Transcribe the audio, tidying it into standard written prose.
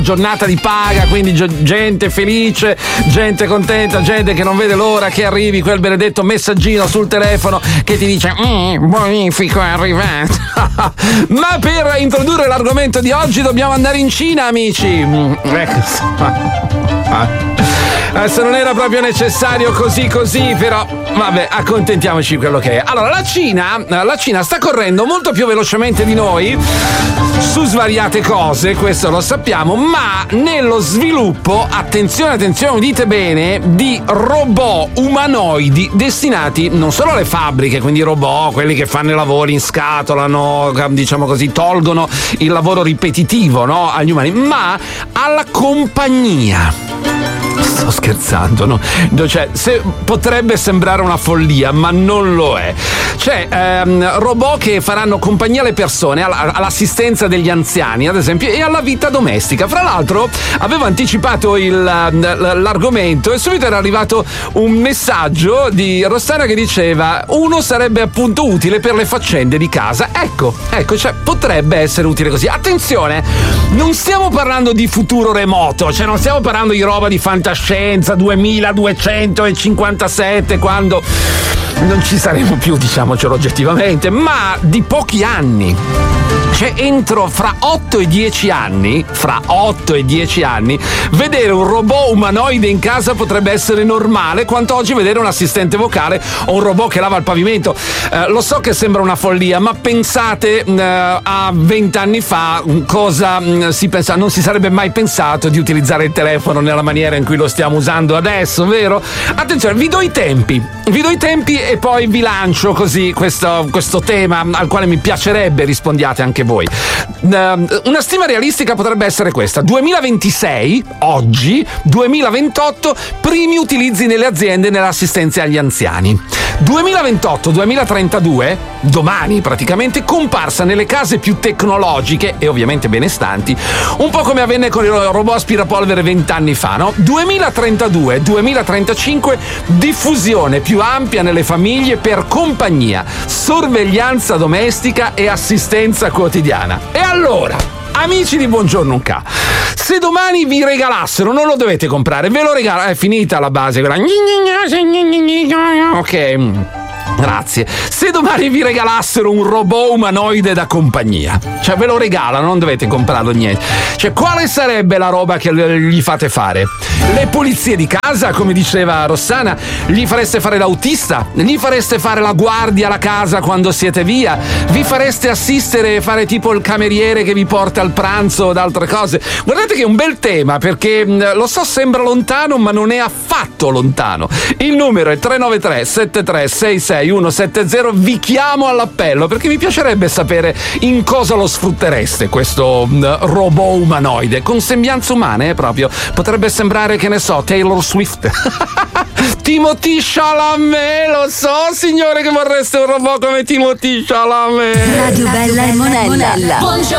giornata di paga, quindi gente felice, gente contenta, gente che non vede l'ora che arrivi quel benedetto messaggino sul telefono che ti dice bonifico è arrivato. Ma per introdurre l'argomento di oggi dobbiamo andare in Cina, amici. Se non era proprio necessario così, però vabbè, accontentiamoci di quello che è. Allora, la Cina sta correndo molto più velocemente di noi su svariate cose, questo lo sappiamo, ma nello sviluppo, attenzione, udite bene, di robot umanoidi destinati non solo alle fabbriche, quindi robot, quelli che fanno i lavori in scatola, no, diciamo così, tolgono il lavoro ripetitivo, no, agli umani, ma alla compagnia. Sto scherzando, no? Cioè, potrebbe sembrare una follia, ma non lo è. Cioè, robot che faranno compagnia alle persone, all'assistenza degli anziani, ad esempio, e alla vita domestica. Fra l'altro, avevo anticipato l'argomento e subito era arrivato un messaggio di Rossana che diceva: uno sarebbe appunto utile per le faccende di casa. Ecco, cioè, potrebbe essere utile così. Attenzione, non stiamo parlando di futuro remoto, cioè non stiamo parlando di roba di fantascienza 2257, quando non ci saremo più, diciamocelo oggettivamente, ma di pochi anni. Cioè, fra 8 e 10 anni, vedere un robot umanoide in casa potrebbe essere normale quanto oggi vedere un assistente vocale o un robot che lava il pavimento. Lo so che sembra una follia, ma pensate a 20 anni fa cosa si pensava. Non si sarebbe mai pensato di utilizzare il telefono nella maniera in cui lo stiamo usando adesso, vero? Attenzione, vi do i tempi e poi vi lancio così questo tema al quale mi piacerebbe rispondiate anche voi. Una stima realistica potrebbe essere questa: 2026, oggi, 2028, primi utilizzi nelle aziende nell'assistenza agli anziani. 2028-2032, domani praticamente, comparsa nelle case più tecnologiche e ovviamente benestanti, un po' come avvenne con il robot aspirapolvere 20 anni fa, no? 2032-2035, diffusione più ampia nelle famiglie per compagnia, sorveglianza domestica e assistenza quotidiana. E allora, amici di Buongiorno Unca, se domani vi regalassero, non lo dovete comprare, ve lo regalo, è finita la base, quella. Ok, grazie. Se domani vi regalassero un robot umanoide da compagnia, cioè ve lo regalano, non dovete comprarlo niente, cioè quale sarebbe la roba che gli fate fare? Le pulizie di casa, come diceva Rossana, gli fareste fare l'autista, gli fareste fare la guardia alla casa quando siete via, vi fareste assistere e fare tipo il cameriere che vi porta al pranzo o altre cose. Guardate che è un bel tema, perché lo so, sembra lontano, ma non è affatto lontano. Il numero è 393 7366 170. Vi chiamo all'appello perché mi piacerebbe sapere in cosa lo sfruttereste questo robot umanoide con sembianze umane, proprio potrebbe sembrare, che ne so, Taylor Swift. Timothée Chalamet, lo so, signore, che vorreste un robot come Timothée Chalamet. Radio Bella e Monella. Buongiorno